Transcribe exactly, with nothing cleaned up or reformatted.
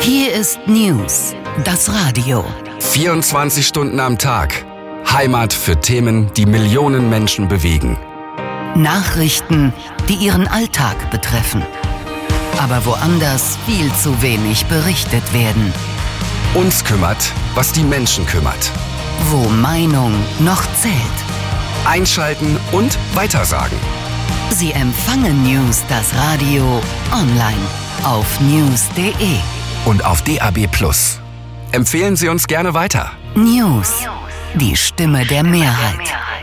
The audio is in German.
Hier ist News, das Radio. vierundzwanzig Stunden am Tag. Heimat für Themen, die Millionen Menschen bewegen. Nachrichten, die ihren Alltag betreffen. Aber woanders viel zu wenig berichtet werden. Uns kümmert, was die Menschen kümmert. Wo Meinung noch zählt. Einschalten und weitersagen. Sie empfangen News, das Radio, online auf news punkt de. Und auf D A B plus. Empfehlen Sie uns gerne weiter. News, die Stimme der Mehrheit.